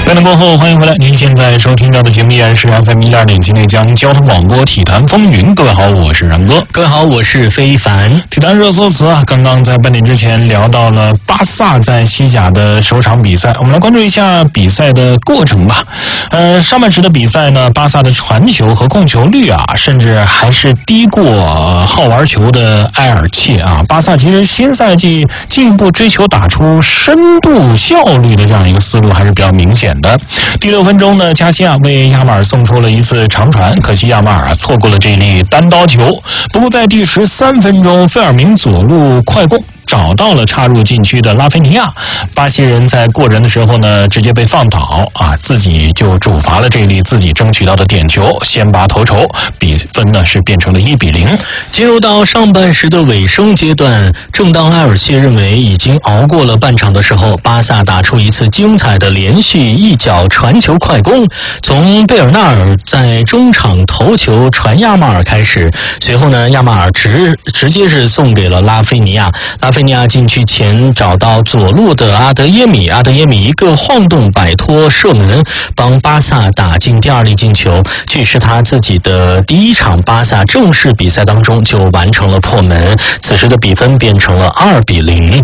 半点过后，欢迎回来。您现在收听到的节目依然是 FM 102.7内江交通广播体坛风云。各位好，我是然哥。 各位好，我是非凡。 体坛热搜词啊，刚刚在半点之前聊到了巴萨在西甲的首场比赛，我们来关注一下比赛的过程吧。上半时的比赛呢，巴萨的传球和控球率啊，甚至还是低过好玩球的埃尔切啊。巴萨其实新赛季进一步追求打出深度效率的这样一个思路还是比较明显的。第6分钟呢，加西亚为亚马尔送出了一次长传，可惜亚马尔错过了这粒单刀球。不过在第13分钟，费尔明左路快攻找到了插入禁区的拉菲尼亚，巴西人在过人的时候呢，直接被放倒啊，自己就主罚了这粒自己争取到的点球，先拔头筹，比分呢是变成了1-0。 进入到上半时的尾声阶段，正当埃尔切认为已经熬过了半场的时候，巴萨打出一次精彩的连续一脚传球快攻，从贝尔纳尔在中场头球传亚马尔开始，随后呢，亚马尔直接是送给了拉菲尼亚。拉菲尼亚禁区前找到左路的阿德耶米一个晃动摆脱射门，帮巴萨打进第2粒进球，这是他自己的第1场巴萨正式比赛当中就完成了破门，此时的比分变成了2-0。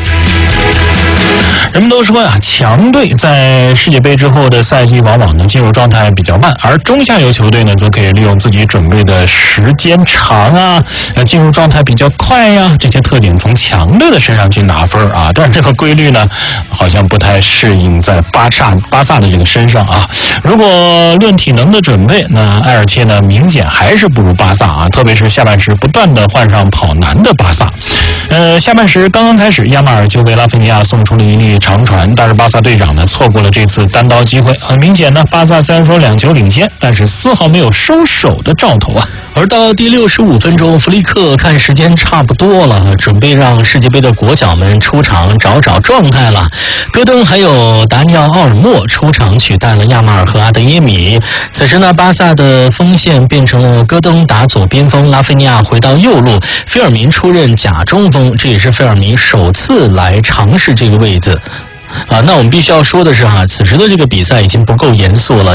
人们都说呀，强队在世界杯之后的赛季往往呢进入状态比较慢，而中下游球队呢则可以利用自己准备的时间长啊，进入状态比较快呀，这些特点从强队的身上去拿分啊。但是这个规律呢，好像不太适应在巴萨的这个身上啊。如果论体能的准备，那埃尔切呢明显还是不如巴萨啊，特别是下半时不断的换上跑男的巴萨。下半时刚刚开始，亚马尔就为拉菲尼亚送出了一粒长传，但是巴萨队长呢错过了这次单刀机会。很明显呢，巴萨虽然说2球领先，但是丝毫没有收手的兆头啊。 而到第65分钟，弗利克看时间差不多了，准备让世界杯的国脚们出场找状态了。戈登还有达尼奥·奥尔莫出场取代了亚马尔和阿德耶米。此时呢，巴萨的锋线变成了戈登打左边锋，拉菲尼亚回到右路，费尔明出任假中锋，这也是费尔明首次来尝试这个位置。那我们必须要说的是此时的这个比赛已经不够严肃了。